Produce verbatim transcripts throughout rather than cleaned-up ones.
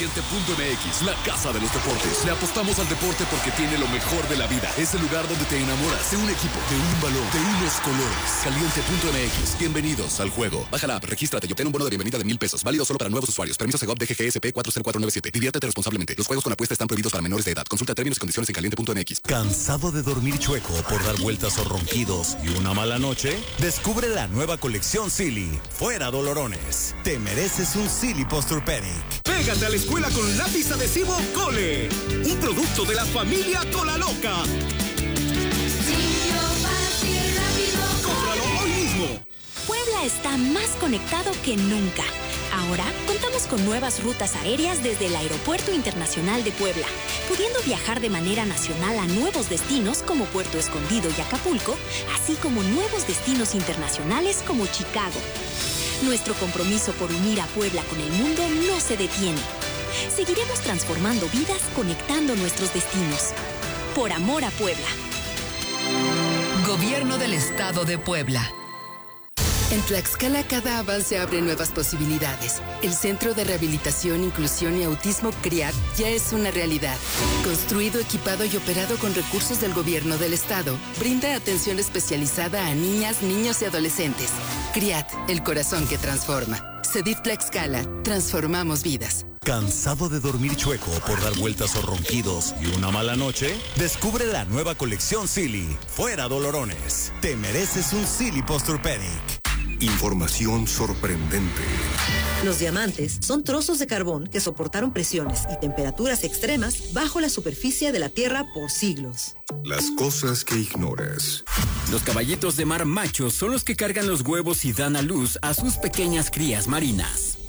Caliente punto M X, la casa de los deportes. Le apostamos al deporte porque tiene lo mejor de la vida. Es el lugar donde te enamoras de un equipo, de un balón, de unos colores. Caliente punto M X. Bienvenidos al juego. Baja la app, regístrate y obtén un bono de bienvenida de mil pesos. Válido solo para nuevos usuarios. Permiso Segov D G G S P cuatro cero cuatro nueve siete. Diviértete responsablemente. Los juegos con apuesta están prohibidos para menores de edad. Consulta términos y condiciones en caliente punto M X. ¿Cansado de dormir chueco por dar vueltas o ronquidos y una mala noche? Descubre la nueva colección Silly. Fuera dolorones. Te mereces un Silly Posturpedic. Pégate a la escuela con lápiz adhesivo Cole. Un producto de la familia Cola Loca. Simple, fácil, rápido. Cómpralo hoy mismo. Puebla está más conectado que nunca. Ahora contamos con nuevas rutas aéreas desde el Aeropuerto Internacional de Puebla, pudiendo viajar de manera nacional a nuevos destinos como Puerto Escondido y Acapulco, así como nuevos destinos internacionales como Chicago. Nuestro compromiso por unir a Puebla con el mundo no se detiene. Seguiremos transformando vidas conectando nuestros destinos. Por amor a Puebla. Gobierno del Estado de Puebla. En Tlaxcala cada avance abre nuevas posibilidades. El Centro de Rehabilitación, Inclusión y Autismo CRIAT ya es una realidad. Construido, equipado y operado con recursos del Gobierno del Estado, brinda atención especializada a niñas, niños y adolescentes. CRIAT, el corazón que transforma. CEDIF Tlaxcala, transformamos vidas. ¿Cansado de dormir chueco por dar vueltas o ronquidos y una mala noche? Descubre la nueva colección Silly. Fuera dolorones. Te mereces un Silly Posturpedic. Información sorprendente. Los diamantes son trozos de carbón que soportaron presiones y temperaturas extremas bajo la superficie de la Tierra por siglos. Las cosas que ignoras. Los caballitos de mar machos son los que cargan los huevos y dan a luz a sus pequeñas crías marinas.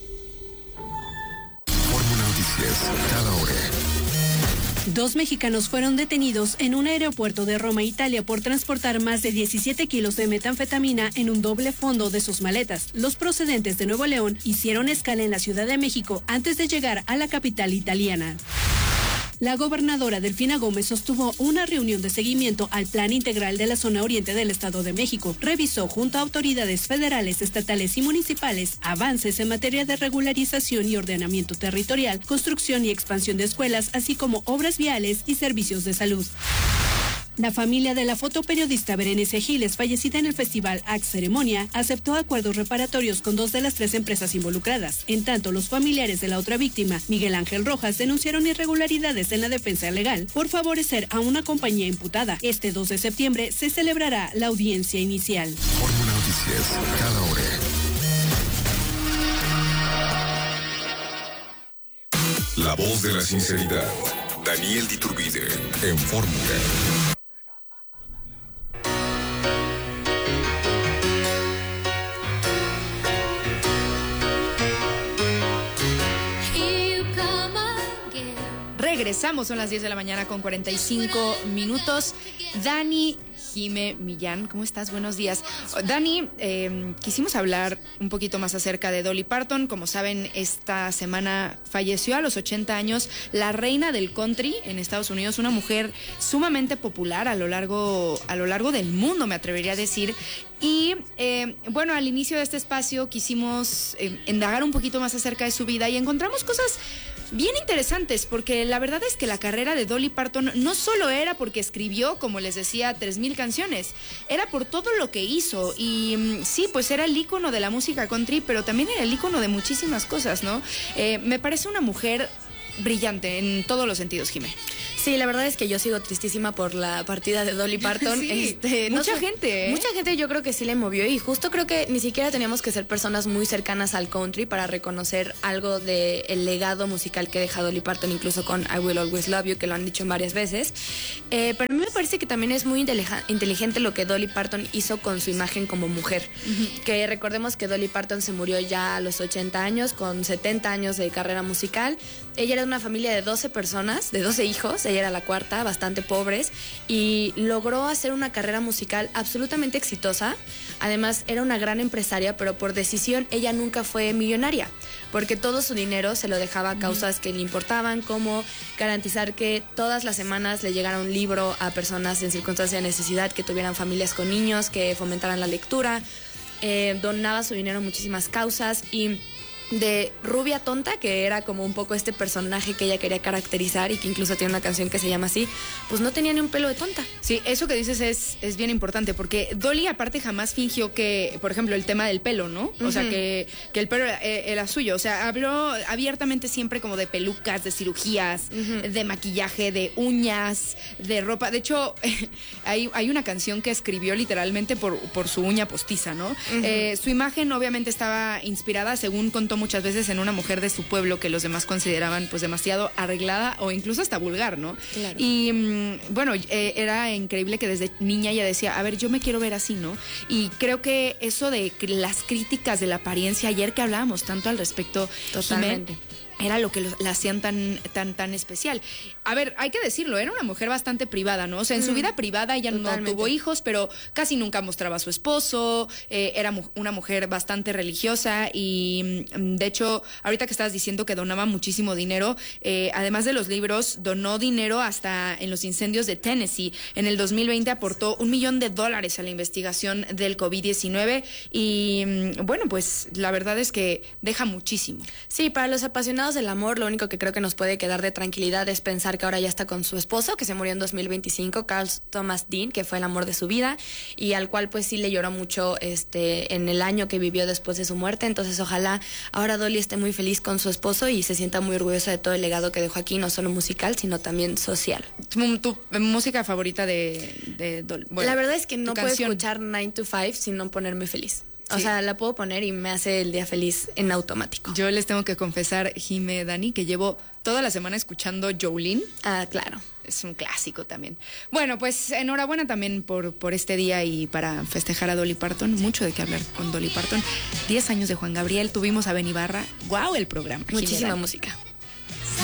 Fórmula Noticias, cada hora. Dos mexicanos fueron detenidos en un aeropuerto de Roma, Italia, por transportar más de diecisiete kilos de metanfetamina en un doble fondo de sus maletas. Los procedentes de Nuevo León hicieron escala en la Ciudad de México antes de llegar a la capital italiana. La gobernadora Delfina Gómez sostuvo una reunión de seguimiento al Plan Integral de la Zona Oriente del Estado de México. Revisó junto a autoridades federales, estatales y municipales avances en materia de regularización y ordenamiento territorial, construcción y expansión de escuelas, así como obras viales y servicios de salud. La familia de la fotoperiodista Berenice Giles, fallecida en el festival A C Ceremonia, aceptó acuerdos reparatorios con dos de las tres empresas involucradas. En tanto, los familiares de la otra víctima, Miguel Ángel Rojas, denunciaron irregularidades en la defensa legal por favorecer a una compañía imputada. Este dos de septiembre se celebrará la audiencia inicial. Fórmula Noticias, cada hora. La voz de la sinceridad. Daniel Diturbide, en Fórmula. Regresamos, son las diez de la mañana con cuarenta y cinco minutos. Dani, Jime, Millán, ¿cómo estás? Buenos días. Dani, eh, quisimos hablar un poquito más acerca de Dolly Parton. Como saben, esta semana falleció a los ochenta años la reina del country en Estados Unidos, una mujer sumamente popular a lo largo, a lo largo del mundo, me atrevería a decir. Y eh, bueno, al inicio de este espacio quisimos eh, indagar un poquito más acerca de su vida y encontramos cosas bien interesantes, porque la verdad es que la carrera de Dolly Parton no solo era porque escribió, como les decía, tres mil canciones, era por todo lo que hizo. Y mm, sí, pues era el ícono de la música country, pero también era el ícono de muchísimas cosas, ¿no? Eh, me parece una mujer brillante en todos los sentidos, Jimé. Sí, la verdad es que yo sigo tristísima por la partida de Dolly Parton. Sí, este, mucha no sé, gente, ¿eh? Mucha gente yo creo que sí le movió y justo creo que ni siquiera teníamos que ser personas muy cercanas al country para reconocer algo del legado musical que deja Dolly Parton, incluso con I Will Always Love You, que lo han dicho varias veces. Eh, pero a mí me parece que también es muy inteligente lo que Dolly Parton hizo con su imagen como mujer. Uh-huh. Que recordemos que Dolly Parton se murió ya a los ochenta años, con setenta años de carrera musical. Ella era de una familia de doce personas, de doce hijos, ella era la cuarta, bastante pobres, y logró hacer una carrera musical absolutamente exitosa. Además, era una gran empresaria, pero por decisión ella nunca fue millonaria, porque todo su dinero se lo dejaba a causas que le importaban, como garantizar que todas las semanas le llegara un libro a personas en circunstancia de necesidad, que tuvieran familias con niños, que fomentaran la lectura. Eh, donaba su dinero a muchísimas causas y de rubia tonta, que era como un poco este personaje que ella quería caracterizar y que incluso tiene una canción que se llama así, pues no tenía ni un pelo de tonta. Sí, eso que dices es, es bien importante, porque Dolly aparte jamás fingió que, por ejemplo, el tema del pelo, ¿no? O uh-huh. sea, que, que el pelo era, era suyo. O sea, habló abiertamente siempre como de pelucas, de cirugías, uh-huh. de maquillaje, de uñas, de ropa. De hecho, hay, hay una canción que escribió literalmente por, por su uña postiza, ¿no? Uh-huh. Eh, su imagen obviamente estaba inspirada, según contó muchas veces, en una mujer de su pueblo que los demás consideraban pues demasiado arreglada o incluso hasta vulgar, ¿no? Claro. Y mmm, bueno, eh, era increíble que desde niña ella decía, a ver, yo me quiero ver así, ¿no? Y creo que eso de las críticas de la apariencia, ayer que hablábamos tanto al respecto, totalmente, Jimé, era lo que lo, la hacían tan, tan, tan especial. A ver, hay que decirlo, era una mujer bastante privada, ¿no? O sea, en mm, su vida privada ella totalmente. No tuvo hijos, pero casi nunca mostraba a su esposo, eh, era mu- una mujer bastante religiosa y, de hecho, ahorita que estabas diciendo que donaba muchísimo dinero, eh, además de los libros, donó dinero hasta en los incendios de Tennessee. En el dos mil veinte aportó un millón de dólares a la investigación del covid diecinueve y, bueno, pues la verdad es que deja muchísimo. Sí, para los apasionados del amor, lo único que creo que nos puede quedar de tranquilidad es pensar que ahora ya está con su esposo, que se murió en dos mil veinticinco, Carl Thomas Dean, que fue el amor de su vida y al cual pues sí le lloró mucho este en el año que vivió después de su muerte. Entonces ojalá ahora Dolly esté muy feliz con su esposo y se sienta muy orgullosa de todo el legado que dejó aquí, no solo musical, sino también social. ¿Tu, tu música favorita de, de Dolly? Bueno, la verdad es que no puedo canción. escuchar nine to five sin no ponerme feliz. O Sí. sea, la puedo poner y me hace el día feliz en automático. Yo les tengo que confesar, Jime, Dani, que llevo toda la semana escuchando Jolene. Ah, claro. Es un clásico también. Bueno, pues enhorabuena también por, por este día y para festejar a Dolly Parton. Mucho de qué hablar con Dolly Parton. Diez años de Juan Gabriel, tuvimos a Ben Ibarra. ¡Guau! El programa. Muchísima Jime, música.